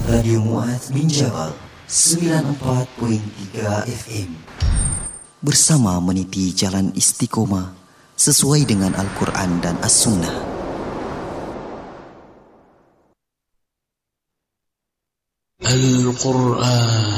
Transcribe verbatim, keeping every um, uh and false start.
Radio Mu'adz bin Jabal sembilan puluh empat perpuluhan tiga F M bersama meniti jalan istiqomah sesuai dengan Al-Quran dan As-Sunnah. Al-Quran